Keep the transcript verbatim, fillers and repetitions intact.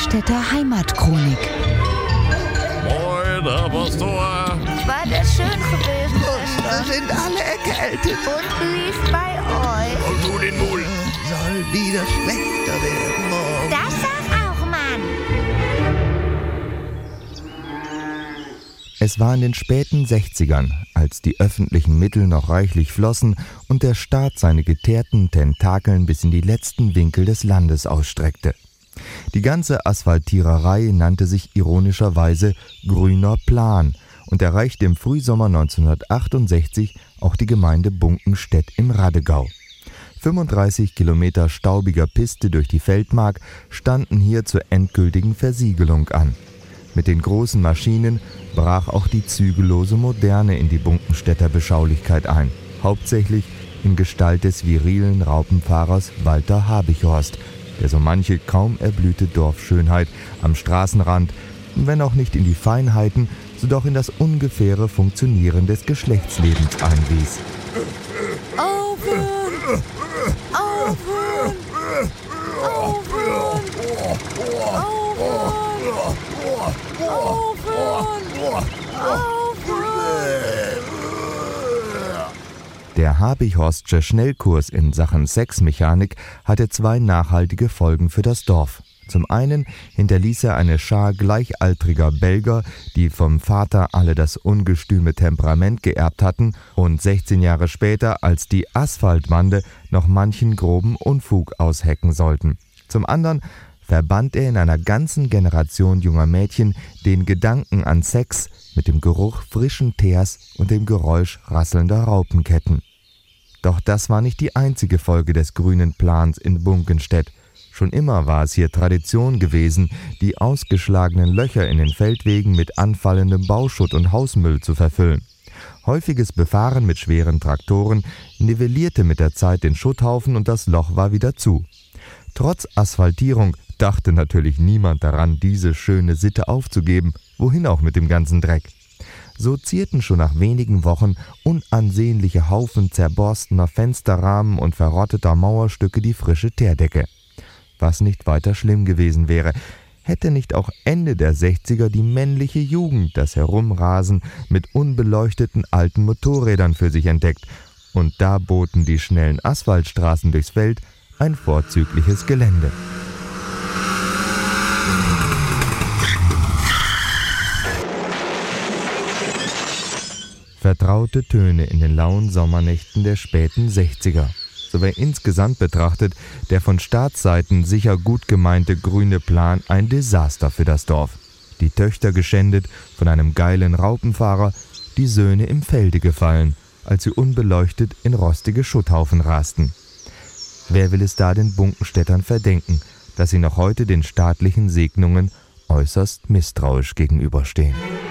Bunkenstädter Heimatchronik. Moin, Herr Pastor. War das schön gewesen? Wir sind alle erkältet. Und wie ist bei euch? Und du den Mul. Soll wieder schlechter werden morgen. Das sag auch, Mann. Es war in den späten sechzigern, als die öffentlichen Mittel noch reichlich flossen und der Staat seine geteerten Tentakeln bis in die letzten Winkel des Landes ausstreckte. Die ganze Asphaltiererei nannte sich ironischerweise Grüner Plan und erreichte im Frühsommer neunzehnhundertachtundsechzig auch die Gemeinde Bunkenstedt im Raddegau. fünfunddreißig Kilometer staubiger Piste durch die Feldmark standen hier zur endgültigen Versiegelung an. Mit den großen Maschinen brach auch die zügellose Moderne in die Bunkenstädter Beschaulichkeit ein, hauptsächlich in Gestalt des virilen Raupenfahrers Walter Habichhorst, der so manche kaum erblühte Dorfschönheit am Straßenrand, wenn auch nicht in die Feinheiten, so doch in das ungefähre Funktionieren des Geschlechtslebens einwies. Aufhören! Aufhören! Aufhören! Aufhören! Aufhören! Der Habichhorstsche Schnellkurs in Sachen Sexmechanik hatte zwei nachhaltige Folgen für das Dorf. Zum einen hinterließ er eine Schar gleichaltriger Belger, die vom Vater alle das ungestüme Temperament geerbt hatten und sechzehn Jahre später als die Asphaltbande noch manchen groben Unfug aushecken sollten. Zum anderen verband er in einer ganzen Generation junger Mädchen den Gedanken an Sex mit dem Geruch frischen Teers und dem Geräusch rasselnder Raupenketten. Doch das war nicht die einzige Folge des grünen Plans in Bunkenstedt. Schon immer war es hier Tradition gewesen, die ausgeschlagenen Löcher in den Feldwegen mit anfallendem Bauschutt und Hausmüll zu verfüllen. Häufiges Befahren mit schweren Traktoren nivellierte mit der Zeit den Schutthaufen und das Loch war wieder zu. Trotz Asphaltierung dachte natürlich niemand daran, diese schöne Sitte aufzugeben, wohin auch mit dem ganzen Dreck. So zierten schon nach wenigen Wochen unansehnliche Haufen zerborstener Fensterrahmen und verrotteter Mauerstücke die frische Teerdecke. Was nicht weiter schlimm gewesen wäre, hätte nicht auch Ende der sechziger die männliche Jugend das Herumrasen mit unbeleuchteten alten Motorrädern für sich entdeckt, und da boten die schnellen Asphaltstraßen durchs Feld ein vorzügliches Gelände. Vertraute Töne in den lauen Sommernächten der späten sechziger. So war insgesamt betrachtet der von Staatsseiten sicher gut gemeinte grüne Plan ein Desaster für das Dorf. Die Töchter geschändet von einem geilen Raupenfahrer, die Söhne im Felde gefallen, als sie unbeleuchtet in rostige Schutthaufen rasten. Wer will es da den Bunkenstädtern verdenken, dass sie noch heute den staatlichen Segnungen äußerst misstrauisch gegenüberstehen?